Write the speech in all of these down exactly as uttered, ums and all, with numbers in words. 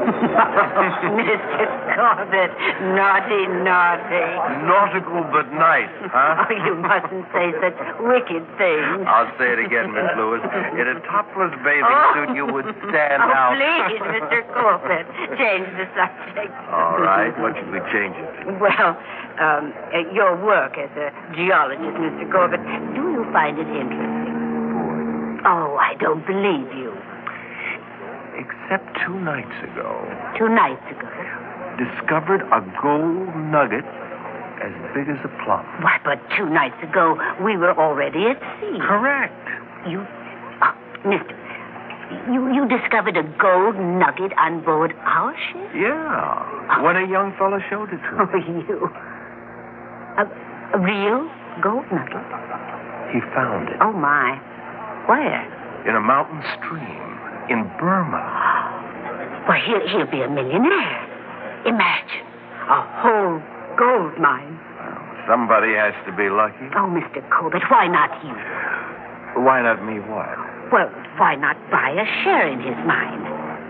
Mister Corbett, naughty, naughty. Nautical but nice, huh? Oh, you mustn't say such wicked things. I'll say it again, Miss Lewis. In a topless bathing Oh. suit, you would stand Oh, out. please, Mister Corbett, change the subject. All right. What should we change it to? Well, um, uh, your work as a geologist, Mister Corbett, do you find it interesting? Oh, I don't believe you. Except two nights ago, Two nights ago. discovered a gold nugget as big as a plum. Why, but two nights ago, we were already at sea. Correct. You, oh, mister, you, you discovered a gold nugget on board our ship? Yeah. When a young fella showed it to Oh, me. you. A, a real gold nugget? He found it Oh, my. Where? in a mountain stream in Burma. Well, he'll, he'll be a millionaire. Imagine. A whole gold mine. Well, somebody has to be lucky. Oh, Mister Corbett, why not you? Why not me what? Well, why not buy a share in his mine?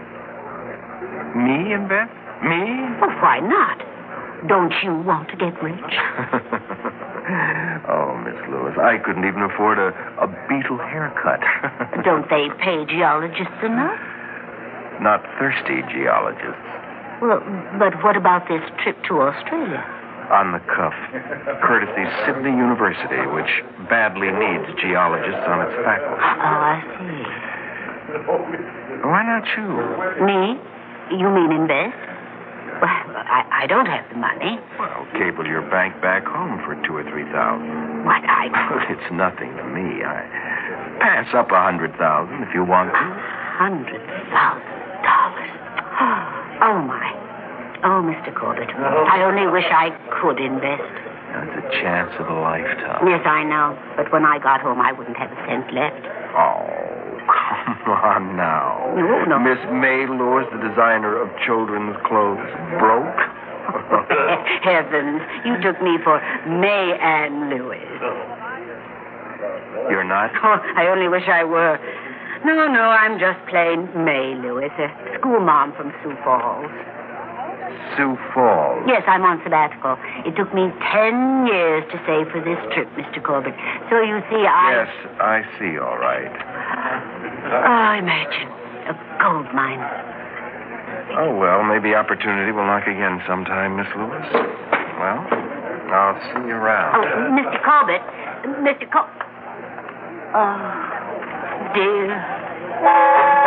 Me invest? Me? Well, why not? Don't you want to get rich? Oh, Miss Lewis, I couldn't even afford a, a beetle haircut. Don't they pay geologists enough? Not thirsty geologists. Well, but what about this trip to Australia? On the cuff. Courtesy Sydney University, which badly needs geologists on its faculty. Oh, I see. Why not you? Me? You mean invest? Well, I, I don't have the money. Well, cable your bank back home for two or three thousand. What, I... Well, it's nothing to me. I pass up a hundred thousand if you want to. Hundred thousand dollars. Oh, my. Oh, Mister Corbett, I only wish I could invest. That's a chance of a lifetime. Yes, I know. But when I got home, I wouldn't have a cent left. Oh, come on now. No, no. Miss May Lewis, the designer of children's clothes, broke? Heavens, you took me for May Ann Lewis. You're not? Oh, I only wish I were. No, no, I'm just plain May Lewis, a school mom from Sioux Falls. Sioux Falls. Yes, I'm on sabbatical. It took me ten years to save for this trip, Mister Corbett. So you see, I... Yes, I see, all right. Oh, imagine. A gold mine. Oh, well, maybe opportunity will knock again sometime, Miss Lewis. Well, I'll see you around. Oh, Mister Corbett. Mister Cor... Oh, dear.